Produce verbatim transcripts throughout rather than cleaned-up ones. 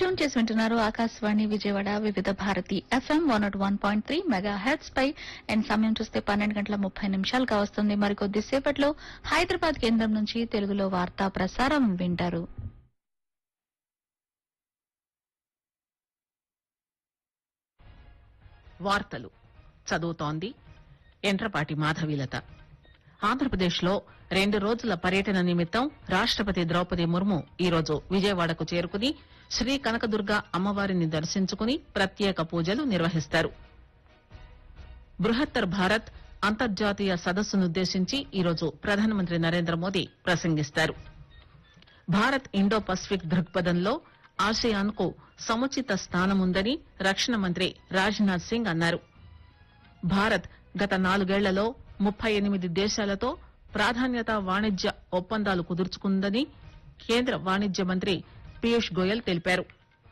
Tune చేసి వింటున్నారు ఆకాశవాణి విజయవాడ వివిధ Bharati FM one not one point three mega heads pi and సమయం చూస్తే పన్నెండు గంటల ముప్పై నిమిషాలుగా వస్తుంది. మరికొద్దిసేపట్లో హైదరాబాద్ కేంద్రం నుంచి తెలుగులో వార్తా ప్రసారం వింటారు. వార్తలు చదువుతోంది ఎంట్రపాటి మాధవీలత. ఆంధ్రప్రదేశ్లో రెండు రోజుల పర్యటన నిమిత్తం రాష్టపతి ద్రౌపది ముర్ము ఈరోజు విజయవాడకు చేరుకుని శ్రీ కనకదుర్గ అమ్మవారిని దర్శించుకుని ప్రత్యేక పూజలు నిర్వహిస్తారు. బృహత్తర్ భారత్ అంతర్జాతీయ సదస్సునుద్దేశించి ఈరోజు ప్రధానమంత్రి నరేంద్ర మోదీ ప్రసంగిస్తారు. భారత్ ఇండో పసిఫిక్ దృక్పథంలో ఆసియాన్ కు సముచిత స్థానముందని రక్షణ మంత్రి రాజ్నాథ్ సింగ్ అన్నారు. భారత్ గత నాలుగేళ్లలో ముప్పై ఎనిమిది దేశాలతో ప్రాధాన్యత వాణిజ్య ఒప్పందాలు కుదుర్చుకుందని కేంద్ర వాణిజ్య మంత్రి పీయూష్ గోయల్ తెలిపారు.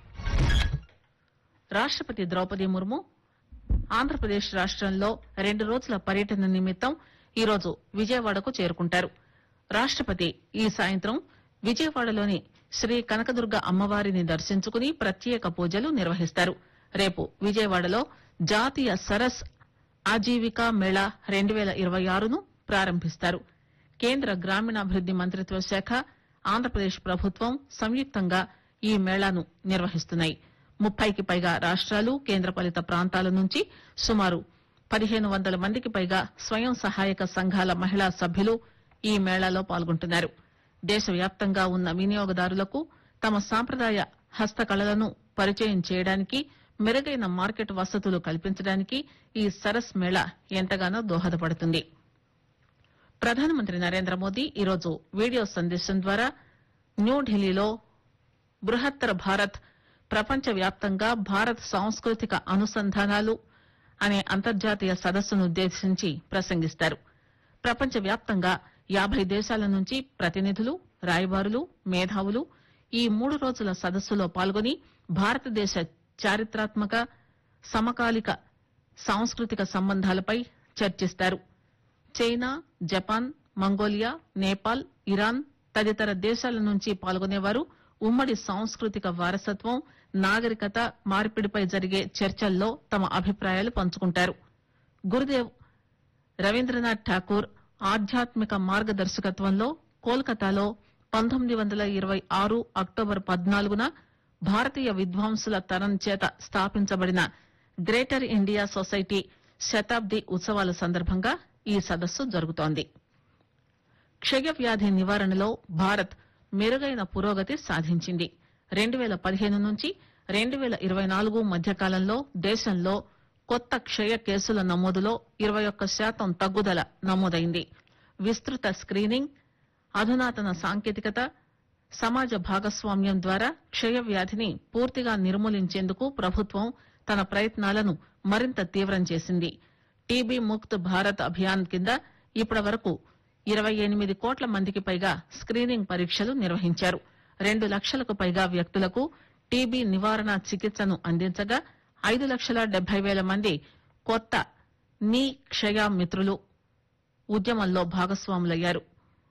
రాష్టపతి ద్రౌపది ముర్ము ఆంధ్రప్రదేశ్ రాష్టంలో రెండు రోజుల పర్యటన నిమిత్తం ఈరోజు విజయవాడకు చేరుకుంటారు. రాష్టపతి ఈ సాయంత్రం విజయవాడలోని శ్రీ కనకదుర్గ అమ్మవారిని దర్శించుకుని ప్రత్యేక పూజలు నిర్వహిస్తారు. రేపు విజయవాడలో జాతీయ సరస్ ఆజీవికా మేళా రెండు పేల ఇరవై ఆరును ప్రారంభిస్తారు. కేంద్ర గ్రామీణాభివృద్ది మంత్రిత్వ శాఖ, ఆంధ్రప్రదేశ్ ప్రభుత్వం సంయుక్తంగా ఈ మేళాను నిర్వహిస్తున్నాయి. ముప్పైకి పైగా రాష్టాలు, కేంద్రపాలిత ప్రాంతాల నుంచి సుమారు పదిహేను వందల మందికి పైగా స్వయం సహాయక సంఘాల మహిళా సభ్యులు ఈ మేళాలో పాల్గొంటున్నారు. దేశవ్యాప్తంగా ఉన్న వినియోగదారులకు తమ సాంప్రదాయ హస్తకళలను పరిచయం చేయడానికి, మెరుగైన మార్కెట్ వసతులు కల్పించడానికి ఈ సరస్ మేళా ఎంతగానో దోహదపడుతుంది. ప్రధానమంత్రి నరేంద్ర మోదీ ఈరోజు వీడియో సందేశం ద్వారా న్యూఢిల్లీలో బృహత్తర భారత్ ప్రపంచవ్యాప్తంగా భారత్ సాంస్కృతిక అనుసంధానాలు అనే అంతర్జాతీయ సదస్సునుద్దేశించి ప్రసంగిస్తారు. ప్రపంచవ్యాప్తంగా యాభై దేశాల నుంచి ప్రతినిధులు, రాయబారులు, మేధావులు ఈ మూడు రోజుల సదస్సులో పాల్గొని భారతదేశ చారిత్రాత్మక, సమకాలిక సాంస్కృతిక సంబంధాలపై చర్చిస్తారు. China, Japan, Mongolia, Nepal, Iran తదితర దేశాల నుంచి పాల్గొనేవారు ఉమ్మడి సాంస్కృతిక వారసత్వం, నాగరికత మార్పిడిపై జరిగే చర్చల్లో తమ అభిప్రాయాలు పంచుకుంటారు. గురుదేవ్ రవీంద్రనాథ్ ఠాకూర్ ఆధ్యాత్మిక మార్గదర్శకత్వంలో కోల్కతాలో పంతొమ్మిది వందల ఇరవై ఆరు అక్టోబర్ పద్నాలుగున భారతీయ విద్వాంసుల తరం చేత స్థాపించబడిన గ్రేటర్ ఇండియా సొసైటీ శతాబ్ది ఉత్సవాల సందర్భంగా ఈ సదస్సు జరుగుతోంది. క్షయవ్యాధి నివారణలో భారత్ మెరుగైన పురోగతి సాధించింది. రెండు పేల పదిహేను నుంచి రెండు పేల ఇరవై నాలుగు మధ్యకాలంలో దేశంలో కొత్త క్షయ కేసుల నమోదులో ఇరవై ఒక్క శాతం తగ్గుదల నమోదైంది. విస్తృత స్క్రీనింగ్, అధునాతన సాంకేతికత, సమాజ భాగస్వామ్యం ద్వారా క్షయవ్యాధిని పూర్తిగా నిర్మూలించేందుకు ప్రభుత్వం తన ప్రయత్నాలను మరింత తీవ్రం చేసింది. టీబీ ముక్త్ భారత్ అభియాన్ కింద ఇప్పటి వరకు ఇరవై ఎనిమిది కోట్ల మందికి పైగా స్క్రీనింగ్ పరీక్షలు నిర్వహించారు. రెండు లక్షలకు పైగా వ్యక్తులకు టీబీ నివారణ చికిత్సను అందించగా ఐదు లక్షల డెబ్బై వేల మంది కొత్త నీ క్షయ మిత్రులు ఉద్యమంలో భాగస్వాములయ్యారు.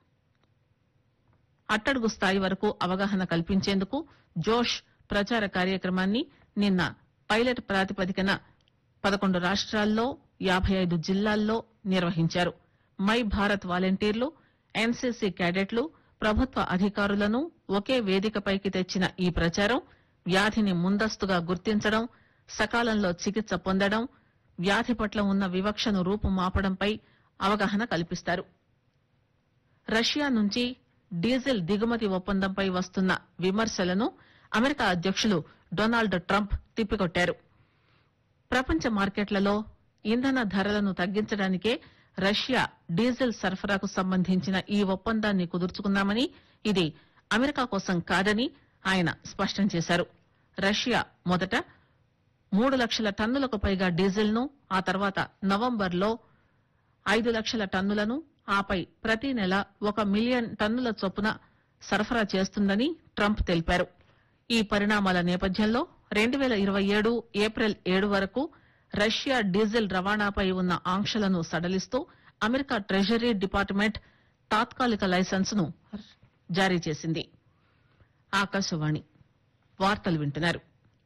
అట్టడుగు స్థాయి వరకు అవగాహన కల్పించేందుకు జోష్ ప్రచార కార్యక్రమాన్ని నిన్న పైలట్ ప్రాతిపదికన పదకొండు రాష్ట్రాల్లో యాభై ఐదు జిల్లాల్లో నిర్వహించారు. మై భారత్ వాలంటీర్లు, ఎన్సీసీ క్యాడెట్లు, ప్రభుత్వ అధికారులను ఒకే వేదికపైకి తెచ్చిన ఈ ప్రచారం వ్యాధిని ముందస్తుగా గుర్తించడం, సకాలంలో చికిత్స పొందడం, వ్యాధి పట్ల ఉన్న వివక్షను రూపుమాపడంపై అవగాహన కల్పిస్తారు. రష్యా నుంచి డీజిల్ దిగుమతి ఒప్పందంపై వస్తున్న విమర్శలను అమెరికా అధ్యకులు డొనాల్డ్ ట్రంప్ తిప్పికొట్టారు. ప్రపంచ మార్కెట్లలో ఇంధన ధరలను తగ్గించడానికే రష్యా డీజిల్ సరఫరాకు సంబంధించిన ఈ ఒప్పందాన్ని కుదుర్చుకున్నామని, ఇది అమెరికా కోసం కాదని ఆయన స్పష్టం చేశారు. రష్యా మొదట మూడు లక్షల టన్నులకు పైగా డీజిల్ ను, ఆ తర్వాత నవంబర్లో ఐదు లక్షల టన్నులను, ఆపై ప్రతి నెల ఒక మిలియన్ టన్నుల చొప్పున సరఫరా చేస్తుందని ట్రంప్ తెలిపారు. ఈ పరిణామాల నేపథ్యంలో రెండు పేల ఇరవై ఏడు ఏప్రిల్ ఏడు వరకు రష్యా డీజిల్ రవాణాపై ఉన్న ఆంక్షలను సడలిస్తూ అమెరికా ట్రెజరీ డిపార్ట్మెంట్ తాత్కాలిక లైసెన్స్ ను జారీ చేసింది. ఆకాశవాణి వార్తలు వింటున్నారు.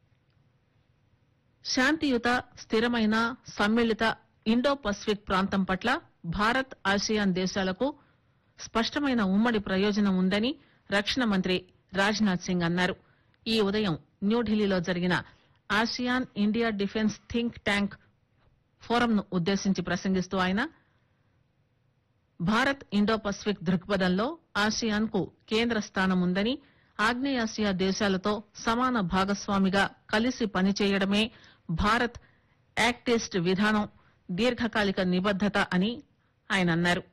శాంతియుత స్థిరమైన సమ్మిళిత ఇండో పసిఫిక్ ప్రాంతం పట్ల భారత్ ఆసియాన్ దేశాలకు స్పష్టమైన ఉమ్మడి ప్రయోజనం ఉందని రక్షణ మంత్రి రాజ్నాథ్ సింగ్ అన్నారు. ఈ ఉదయం న్యూఢిల్లీలో జరిగిన ASEAN India defence think tank ఫోరంను ఉద్దేశించి ప్రసంగిస్తూ ఆయన భారత్ ఇండో పసిఫిక్ దృక్పథంలో ఆసియాన్ కు కేంద్ర స్థానం ఉందని, ఆగ్నేయాసియా దేశాలతో సమాన భాగస్వామిగా కలిసి పనిచేయడమే భారత్ యాక్ట్ ఈస్ట్ విధానం దీర్ఘకాలిక నిబద్దత అని ఆయన అన్నారు.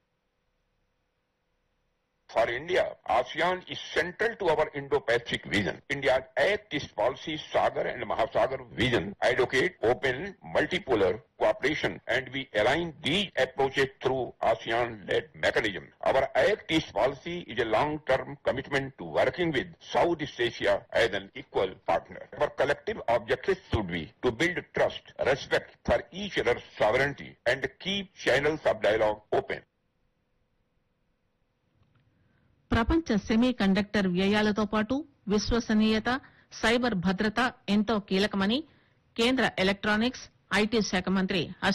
For India, ASEAN is central to our Indo-Pacific vision. India's Act East policy, Sagar and Mahasagar vision advocate open, multipolar cooperation, and we align these approaches through ASEAN-led mechanism. Our Act East policy is a long-term commitment to working with Southeast Asia as an equal partner. Our collective objective should be to build trust, respect for each other's sovereignty, and keep channels of dialogue open. ప్రపంచ semi conductor వ్యయాలతో పాటు విశ్వసనీయత, cyber భద్రత ఎంతో కీలకమని కేంద్ర electronics, IT శాఖ మంత్రి